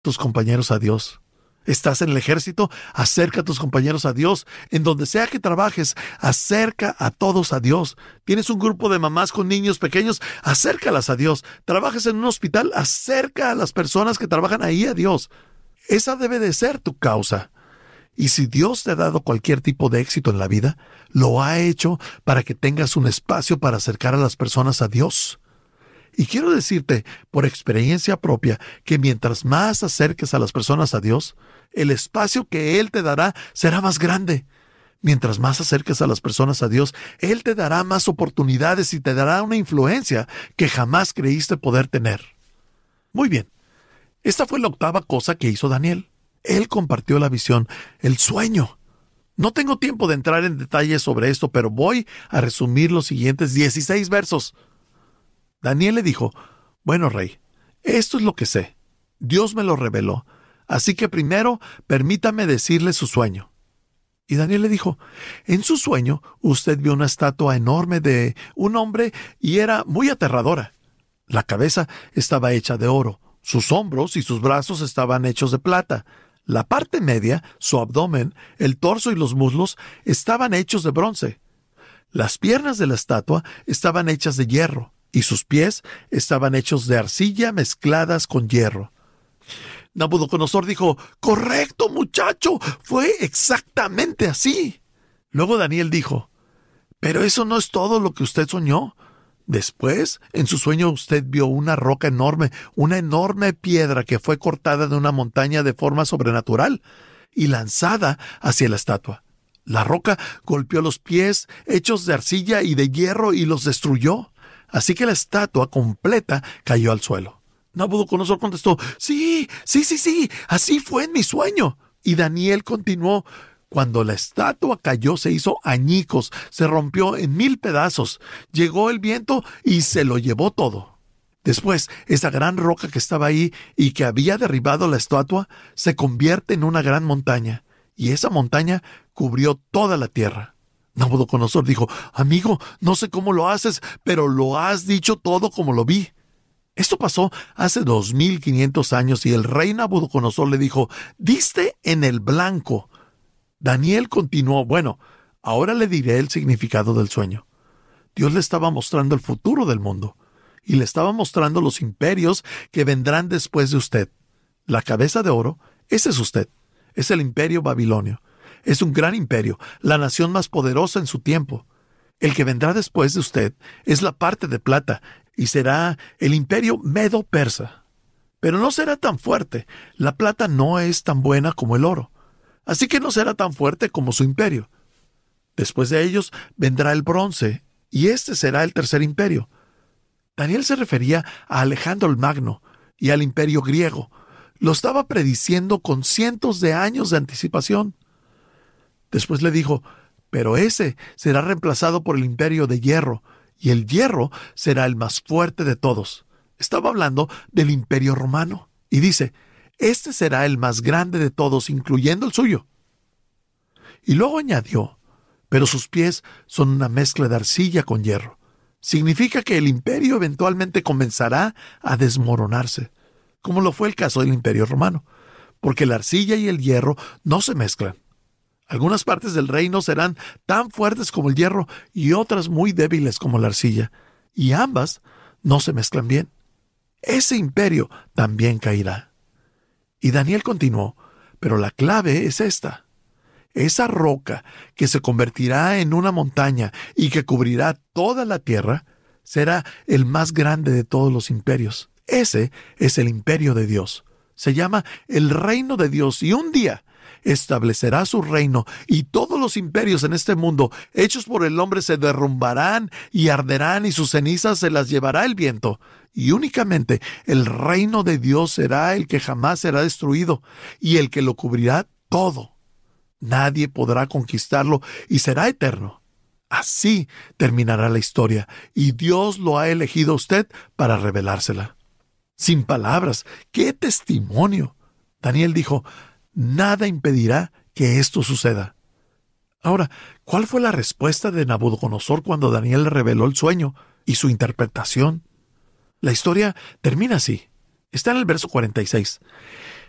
tus compañeros a Dios. Estás en el ejército, acerca a tus compañeros a Dios. En donde sea que trabajes, acerca a todos a Dios. Tienes un grupo de mamás con niños pequeños, acércalas a Dios. Trabajas en un hospital, acerca a las personas que trabajan ahí a Dios. Esa debe de ser tu causa. Y si Dios te ha dado cualquier tipo de éxito en la vida, lo ha hecho para que tengas un espacio para acercar a las personas a Dios. Y quiero decirte, por experiencia propia, que mientras más acerques a las personas a Dios, el espacio que Él te dará será más grande. Mientras más acerques a las personas a Dios, Él te dará más oportunidades y te dará una influencia que jamás creíste poder tener. Muy bien, esta fue la octava cosa que hizo Daniel. Él compartió la visión, el sueño. No tengo tiempo de entrar en detalles sobre esto, pero voy a resumir los siguientes 16 versos. Daniel le dijo: bueno, rey, esto es lo que sé. Dios me lo reveló. Así que primero permítame decirle su sueño. Y Daniel le dijo: en su sueño usted vio una estatua enorme de un hombre y era muy aterradora. La cabeza estaba hecha de oro, sus hombros y sus brazos estaban hechos de plata. La parte media, su abdomen, el torso y los muslos estaban hechos de bronce. Las piernas de la estatua estaban hechas de hierro y sus pies estaban hechos de arcilla mezcladas con hierro. Nabucodonosor dijo: correcto, muchacho, fue exactamente así. Luego Daniel dijo: pero eso no es todo lo que usted soñó. Después, en su sueño usted vio una roca enorme, una enorme piedra que fue cortada de una montaña de forma sobrenatural y lanzada hacia la estatua. La roca golpeó los pies hechos de arcilla y de hierro y los destruyó. Así que la estatua completa cayó al suelo. Nabucodonosor contestó: sí, así fue en mi sueño. Y Daniel continuó: cuando la estatua cayó se hizo añicos, se rompió en 1000 pedazos. Llegó el viento y se lo llevó todo. Después, esa gran roca que estaba ahí y que había derribado la estatua se convierte en una gran montaña. Y esa montaña cubrió toda la tierra. Nabucodonosor dijo: amigo, no sé cómo lo haces, pero lo has dicho todo como lo vi. Esto pasó hace 2500 años y el rey Nabucodonosor le dijo: diste en el blanco. Daniel continuó: bueno, ahora le diré el significado del sueño. Dios le estaba mostrando el futuro del mundo y le estaba mostrando los imperios que vendrán después de usted. La cabeza de oro, ese es usted. Es el imperio babilonio. Es un gran imperio, la nación más poderosa en su tiempo. El que vendrá después de usted es la parte de plata y será el imperio medo-persa. Pero no será tan fuerte. La plata no es tan buena como el oro. Así que no será tan fuerte como su imperio. Después de ellos vendrá el bronce, y este será el tercer imperio. Daniel se refería a Alejandro el Magno y al imperio griego. Lo estaba prediciendo con cientos de años de anticipación. Después le dijo: pero ese será reemplazado por el imperio de hierro, y el hierro será el más fuerte de todos. Estaba hablando del imperio romano, y dice: este será el más grande de todos, incluyendo el suyo. Y luego añadió: pero sus pies son una mezcla de arcilla con hierro. Significa que el imperio eventualmente comenzará a desmoronarse, como lo fue el caso del imperio romano, porque la arcilla y el hierro no se mezclan. Algunas partes del reino serán tan fuertes como el hierro y otras muy débiles como la arcilla, y ambas no se mezclan bien. Ese imperio también caerá. Y Daniel continuó: pero la clave es esta. Esa roca que se convertirá en una montaña y que cubrirá toda la tierra será el más grande de todos los imperios. Ese es el imperio de Dios. Se llama el reino de Dios y un día establecerá su reino y todos los imperios en este mundo hechos por el hombre se derrumbarán y arderán y sus cenizas se las llevará el viento. Y únicamente el reino de Dios será el que jamás será destruido y el que lo cubrirá todo. Nadie podrá conquistarlo y será eterno. Así terminará la historia y Dios lo ha elegido a usted para revelársela. Sin palabras, ¡qué testimonio! Daniel dijo: nada impedirá que esto suceda. Ahora, ¿cuál fue la respuesta de Nabucodonosor cuando Daniel le reveló el sueño y su interpretación? La historia termina así. Está en el verso 46.